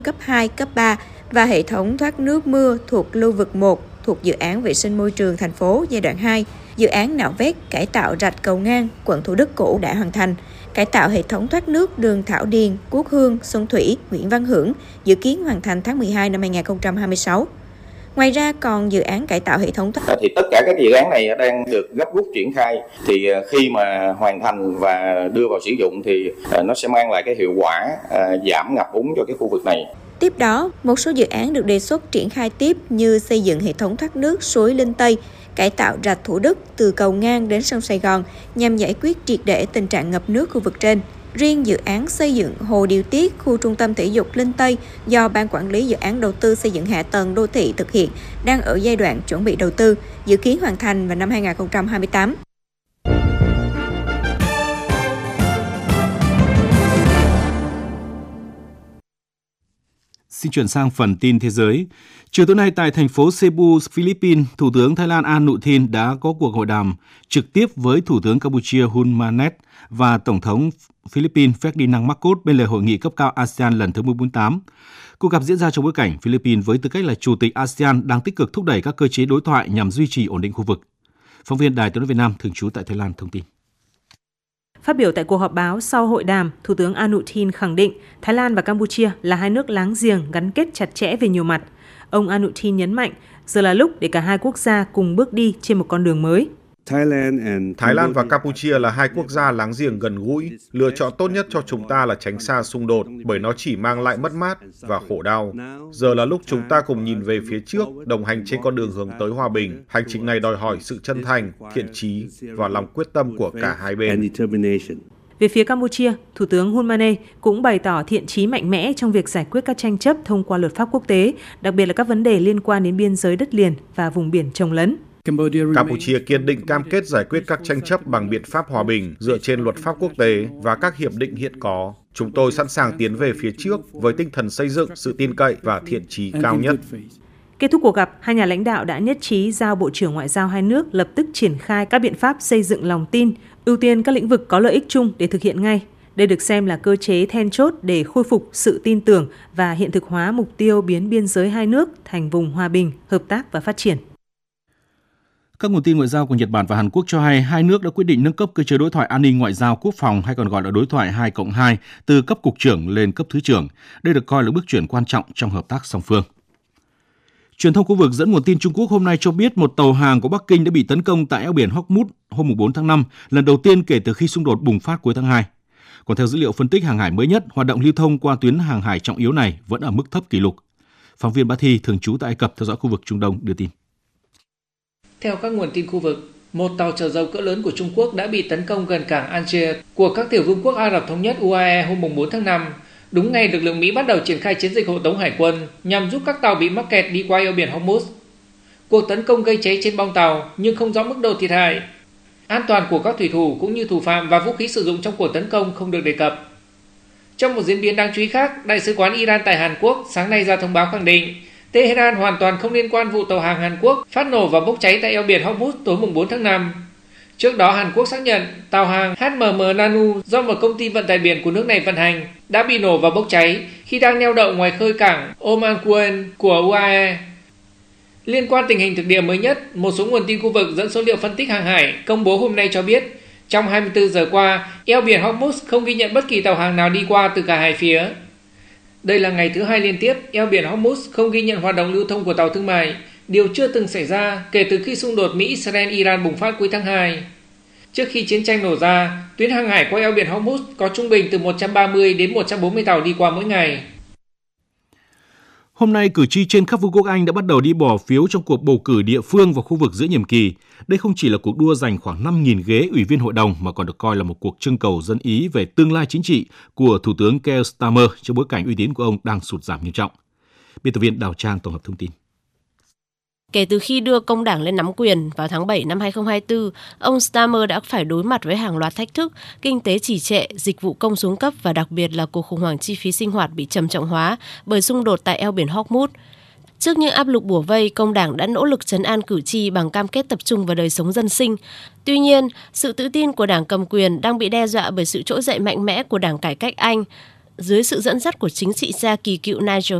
cấp 2, cấp 3 và hệ thống thoát nước mưa thuộc lưu vực 1 thuộc dự án vệ sinh môi trường thành phố giai đoạn 2. Dự án nạo vét cải tạo rạch cầu ngang quận Thủ Đức cũ đã hoàn thành. Cải tạo hệ thống thoát nước đường Thảo Điền, Quốc Hương, Xuân Thủy, Nguyễn Văn Hưởng dự kiến hoàn thành tháng 12 năm 2026. Ngoài ra còn dự án cải tạo hệ thống thoát. Thì tất cả các dự án này đang được gấp rút triển khai. Thì khi mà hoàn thành và đưa vào sử dụng thì nó sẽ mang lại cái hiệu quả giảm ngập úng cho cái khu vực này. Tiếp đó, một số dự án được đề xuất triển khai tiếp như xây dựng hệ thống thoát nước suối Linh Tây, cải tạo rạch Thủ Đức từ cầu ngang đến sông Sài Gòn nhằm giải quyết triệt để tình trạng ngập nước khu vực trên. Riêng dự án xây dựng hồ điều tiết khu trung tâm thể dục Linh Tây do Ban Quản lý Dự án Đầu tư xây dựng hạ tầng đô thị thực hiện đang ở giai đoạn chuẩn bị đầu tư, dự kiến hoàn thành vào năm 2028. Xin chuyển sang phần tin thế giới. Chiều tối nay tại thành phố Cebu, Philippines, Thủ tướng Thái Lan An Nụ Thin đã có cuộc hội đàm trực tiếp với Thủ tướng Campuchia Hun Manet và Tổng thống Philippines Ferdinand Marcos bên lề hội nghị cấp cao ASEAN lần thứ 48. Cuộc gặp diễn ra trong bối cảnh Philippines với tư cách là Chủ tịch ASEAN đang tích cực thúc đẩy các cơ chế đối thoại nhằm duy trì ổn định khu vực. Phóng viên Đài Tiếng nói Việt Nam thường trú tại Thái Lan thông tin. Phát biểu tại cuộc họp báo sau hội đàm, Thủ tướng An Nụ Thin khẳng định Thái Lan và Campuchia là hai nước láng giềng gắn kết chặt chẽ về nhiều mặt. Ông An Nụ Thin nhấn mạnh, giờ là lúc để cả hai quốc gia cùng bước đi trên một con đường mới. Thái Lan và Campuchia là hai quốc gia láng giềng gần gũi. Lựa chọn tốt nhất cho chúng ta là tránh xa xung đột, bởi nó chỉ mang lại mất mát và khổ đau. Giờ là lúc chúng ta cùng nhìn về phía trước, đồng hành trên con đường hướng tới hòa bình. Hành trình này đòi hỏi sự chân thành, thiện chí và lòng quyết tâm của cả hai bên. Về phía Campuchia, Thủ tướng Hun Manet cũng bày tỏ thiện chí mạnh mẽ trong việc giải quyết các tranh chấp thông qua luật pháp quốc tế, đặc biệt là các vấn đề liên quan đến biên giới đất liền và vùng biển chồng lấn. Campuchia kiên định cam kết giải quyết các tranh chấp bằng biện pháp hòa bình dựa trên luật pháp quốc tế và các hiệp định hiện có. Chúng tôi sẵn sàng tiến về phía trước với tinh thần xây dựng, sự tin cậy và thiện chí cao nhất. Kết thúc cuộc gặp, hai nhà lãnh đạo đã nhất trí giao Bộ trưởng Ngoại giao hai nước lập tức triển khai các biện pháp xây dựng lòng tin, ưu tiên các lĩnh vực có lợi ích chung để thực hiện ngay. Đây được xem là cơ chế then chốt để khôi phục sự tin tưởng và hiện thực hóa mục tiêu biến biên giới hai nước thành vùng hòa bình, hợp tác và phát triển. Các nguồn tin ngoại giao của Nhật Bản và Hàn Quốc cho hay hai nước đã quyết định nâng cấp cơ chế đối thoại an ninh ngoại giao quốc phòng hay còn gọi là đối thoại 2+2 từ cấp cục trưởng lên cấp thứ trưởng. Đây được coi là bước chuyển quan trọng trong hợp tác song phương. Truyền thông khu vực dẫn nguồn tin Trung Quốc hôm nay cho biết một tàu hàng của Bắc Kinh đã bị tấn công tại eo biển Hormuz hôm 4 tháng 5, lần đầu tiên kể từ khi xung đột bùng phát cuối tháng 2. Còn theo dữ liệu phân tích hàng hải mới nhất, hoạt động lưu thông qua tuyến hàng hải trọng yếu này vẫn ở mức thấp kỷ lục. Phóng viên Bá Thi thường trú tại Ai Cập theo dõi khu vực Trung Đông đưa tin. Theo các nguồn tin khu vực, một tàu chở dầu cỡ lớn của Trung Quốc đã bị tấn công gần cảng Algiers của các tiểu vương quốc Ả Rập Thống Nhất UAE hôm 4 tháng 5. Đúng ngày lực lượng Mỹ bắt đầu triển khai chiến dịch hộ tống hải quân nhằm giúp các tàu bị mắc kẹt đi qua eo biển Hormuz. Cuộc tấn công gây cháy trên bong tàu nhưng không rõ mức độ thiệt hại. An toàn của các thủy thủ cũng như thủ phạm và vũ khí sử dụng trong cuộc tấn công không được đề cập. Trong một diễn biến đáng chú ý khác, Đại sứ quán Iran tại Hàn Quốc sáng nay ra thông báo khẳng định Tehran hoàn toàn không liên quan vụ tàu hàng Hàn Quốc phát nổ và bốc cháy tại eo biển Hormuz tối 4 tháng 5. Trước đó, Hàn Quốc xác nhận tàu hàng HMM Nanu do một công ty vận tải biển của nước này vận hành đã bị nổ và bốc cháy khi đang neo đậu ngoài khơi cảng Oman của UAE. Liên quan tình hình thực địa mới nhất, một số nguồn tin khu vực dẫn số liệu phân tích hàng hải công bố hôm nay cho biết trong 24 giờ qua, eo biển Hormuz không ghi nhận bất kỳ tàu hàng nào đi qua từ cả hai phía. Đây là ngày thứ hai liên tiếp eo biển Hormuz không ghi nhận hoạt động lưu thông của tàu thương mại, điều chưa từng xảy ra kể từ khi xung đột Mỹ-Israel-Iran bùng phát cuối tháng 2. Trước khi chiến tranh nổ ra, tuyến hàng hải qua eo biển Hormuz có trung bình từ 130 đến 140 tàu đi qua mỗi ngày. Hôm nay, cử tri trên khắp Vương quốc Anh đã bắt đầu đi bỏ phiếu trong cuộc bầu cử địa phương vào khu vực giữa nhiệm kỳ. Đây không chỉ là cuộc đua giành khoảng 5.000 ghế ủy viên hội đồng mà còn được coi là một cuộc trưng cầu dân ý về tương lai chính trị của Thủ tướng Keir Starmer trong bối cảnh uy tín của ông đang sụt giảm nghiêm trọng. Biên tập viên Đào Trang tổng hợp thông tin. Kể từ khi đưa công đảng lên nắm quyền vào tháng 7 năm 2024, ông Starmer đã phải đối mặt với hàng loạt thách thức, kinh tế trì trệ, dịch vụ công xuống cấp và đặc biệt là cuộc khủng hoảng chi phí sinh hoạt bị trầm trọng hóa bởi xung đột tại eo biển Hormuz. Trước những áp lực bủa vây, công đảng đã nỗ lực trấn an cử tri bằng cam kết tập trung vào đời sống dân sinh. Tuy nhiên, sự tự tin của đảng cầm quyền đang bị đe dọa bởi sự trỗi dậy mạnh mẽ của đảng cải cách Anh. dưới sự dẫn dắt của chính trị gia kỳ cựu Nigel